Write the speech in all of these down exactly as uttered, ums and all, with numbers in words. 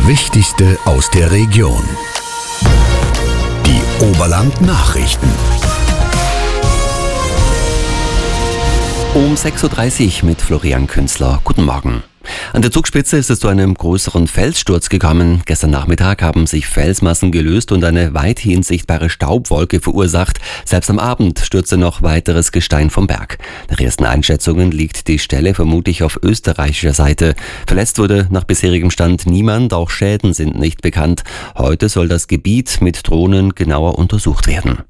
Wichtigste aus der Region. Die Oberland-Nachrichten. Um sechs Uhr dreißig mit Florian Künzler. Guten Morgen. An der Zugspitze ist es zu einem größeren Felssturz gekommen. Gestern Nachmittag haben sich Felsmassen gelöst und eine weithin sichtbare Staubwolke verursacht. Selbst am Abend stürzte noch weiteres Gestein vom Berg. Nach ersten Einschätzungen liegt die Stelle vermutlich auf österreichischer Seite. Verletzt wurde nach bisherigem Stand niemand, auch Schäden sind nicht bekannt. Heute soll das Gebiet mit Drohnen genauer untersucht werden.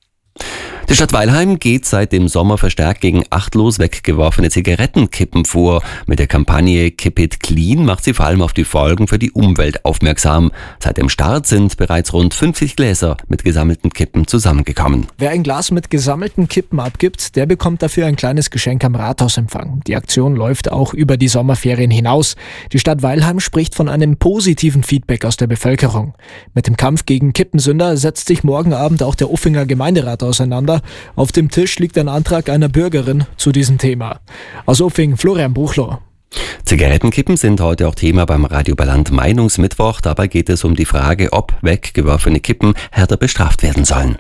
Die Stadt Weilheim geht seit dem Sommer verstärkt gegen achtlos weggeworfene Zigarettenkippen vor. Mit der Kampagne Keep It Clean macht sie vor allem auf die Folgen für die Umwelt aufmerksam. Seit dem Start sind bereits rund fünfzig Gläser mit gesammelten Kippen zusammengekommen. Wer ein Glas mit gesammelten Kippen abgibt, der bekommt dafür ein kleines Geschenk am Rathausempfang. Die Aktion läuft auch über die Sommerferien hinaus. Die Stadt Weilheim spricht von einem positiven Feedback aus der Bevölkerung. Mit dem Kampf gegen Kippensünder setzt sich morgen Abend auch der Uffinger Gemeinderat auseinander. Auf dem Tisch liegt ein Antrag einer Bürgerin zu diesem Thema. Aus Uffing, Florian Buchloh. Zigarettenkippen sind heute auch Thema beim Radio Oberland Meinungsmittwoch. Dabei geht es um die Frage, ob weggeworfene Kippen härter bestraft werden sollen.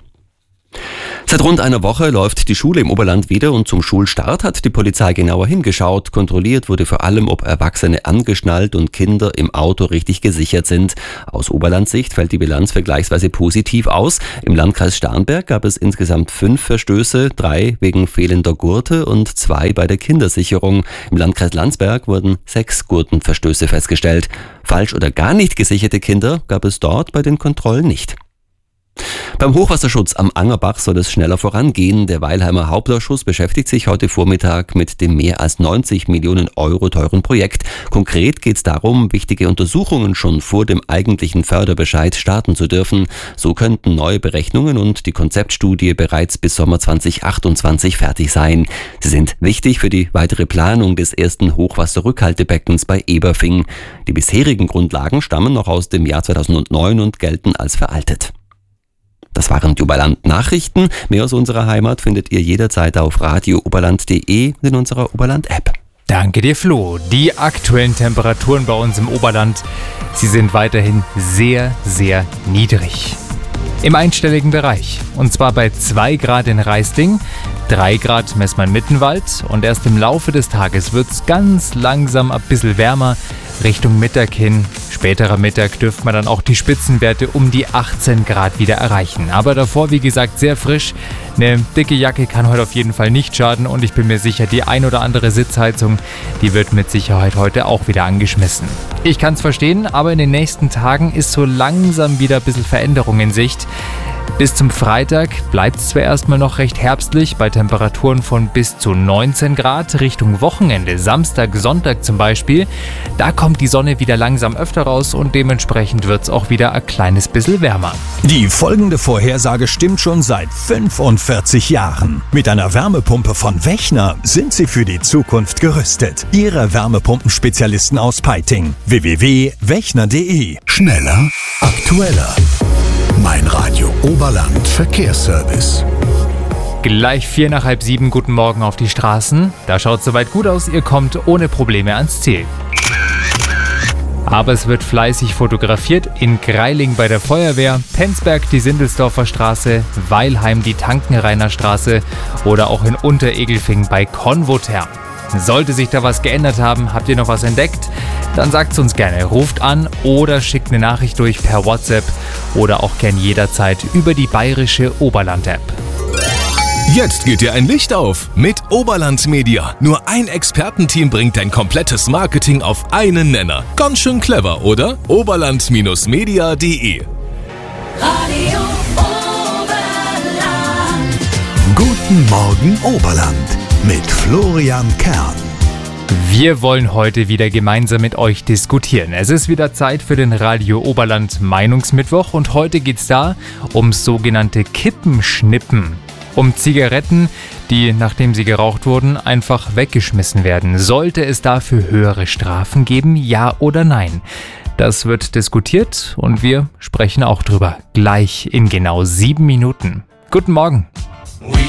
Seit rund einer Woche läuft die Schule im Oberland wieder und zum Schulstart hat die Polizei genauer hingeschaut. Kontrolliert wurde vor allem, ob Erwachsene angeschnallt und Kinder im Auto richtig gesichert sind. Aus Oberlandsicht fällt die Bilanz vergleichsweise positiv aus. Im Landkreis Starnberg gab es insgesamt fünf Verstöße, drei wegen fehlender Gurte und zwei bei der Kindersicherung. Im Landkreis Landsberg wurden sechs Gurtenverstöße festgestellt. Falsch oder gar nicht gesicherte Kinder gab es dort bei den Kontrollen nicht. Beim Hochwasserschutz am Angerbach soll es schneller vorangehen. Der Weilheimer Hauptausschuss beschäftigt sich heute Vormittag mit dem mehr als neunzig Millionen Euro teuren Projekt. Konkret geht es darum, wichtige Untersuchungen schon vor dem eigentlichen Förderbescheid starten zu dürfen. So könnten neue Berechnungen und die Konzeptstudie bereits bis Sommer zwanzig achtundzwanzig fertig sein. Sie sind wichtig für die weitere Planung des ersten Hochwasserrückhaltebeckens bei Eberfing. Die bisherigen Grundlagen stammen noch aus dem Jahr zweitausendneun und gelten als veraltet. Das waren die Oberland-Nachrichten. Mehr aus unserer Heimat findet ihr jederzeit auf radio oberland punkt de und in unserer Oberland-App. Danke dir, Flo. Die aktuellen Temperaturen bei uns im Oberland, sie sind weiterhin sehr, sehr niedrig. Im einstelligen Bereich. Und zwar bei zwei Grad in Raisting, drei Grad Messmann-Mittenwald und erst im Laufe des Tages wird es ganz langsam ein bisschen wärmer Richtung Mittag hin. Späterer Mittag dürfte man dann auch die Spitzenwerte um die achtzehn Grad wieder erreichen. Aber davor, wie gesagt, sehr frisch. Eine dicke Jacke kann heute auf jeden Fall nicht schaden und ich bin mir sicher, die ein oder andere Sitzheizung, die wird mit Sicherheit heute auch wieder angeschmissen. Ich kann es verstehen, aber in den nächsten Tagen ist so langsam wieder ein bisschen Veränderung in Sicht. Bis zum Freitag bleibt es zwar erstmal noch recht herbstlich, bei Temperaturen von bis zu neunzehn Grad Richtung Wochenende, Samstag, Sonntag zum Beispiel. Da kommt die Sonne wieder langsam öfter raus und dementsprechend wird es auch wieder ein kleines bisschen wärmer. Die folgende Vorhersage stimmt schon seit fünfundvierzig Jahren. Mit einer Wärmepumpe von Wechner sind Sie für die Zukunft gerüstet. Ihre Wärmepumpenspezialisten aus Peiting. w w w punkt wechner punkt de. Schneller, aktueller. Mein Radio Oberland Verkehrsservice. Gleich vier nach halb sieben, guten Morgen auf die Straßen. Da schaut es soweit gut aus, ihr kommt ohne Probleme ans Ziel. Aber es wird fleißig fotografiert in Greiling bei der Feuerwehr, Penzberg die Sindelsdorfer Straße, Weilheim die Tankenrainer Straße oder auch in Unteregelfing bei Konvotern. Sollte sich da was geändert haben, habt ihr noch was entdeckt? Dann sagt's uns gerne, ruft an oder schickt eine Nachricht durch per WhatsApp oder auch gern jederzeit über die bayerische Oberland-App. Jetzt geht dir ein Licht auf mit Oberland Media. Nur ein Expertenteam bringt dein komplettes Marketing auf einen Nenner. Ganz schön clever, oder? oberland Bindestrich media punkt de. Radio Oberland. Guten Morgen Oberland mit Florian Kern. Wir wollen heute wieder gemeinsam mit euch diskutieren. Es ist wieder Zeit für den Radio Oberland Meinungsmittwoch und heute geht's da um sogenannte Kippenschnippen. Um Zigaretten, die, nachdem sie geraucht wurden, einfach weggeschmissen werden. Sollte es dafür höhere Strafen geben, ja oder nein? Das wird diskutiert und wir sprechen auch drüber. Gleich in genau sieben Minuten. Guten Morgen. We